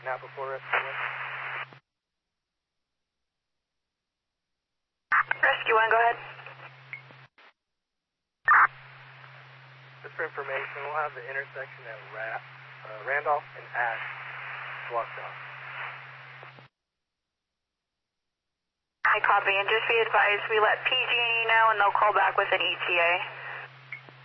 Napa 4 Rescue 1. Rescue 1, go ahead. Just for information, we'll have the intersection at Randolph and Ash blocked off. I copy, and just be advised, we let PG&E know and they'll call back with an ETA.